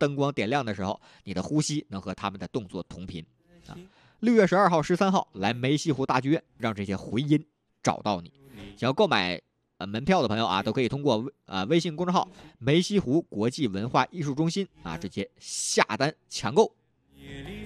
灯光点亮的时候，你的呼吸能和他们的动作同频啊。6月12号、13号来梅溪湖大剧院，让这些回音找到你。想要购买门票的朋友啊，都可以通过微信公众号梅溪湖国际文化艺术中心啊直接下单抢购。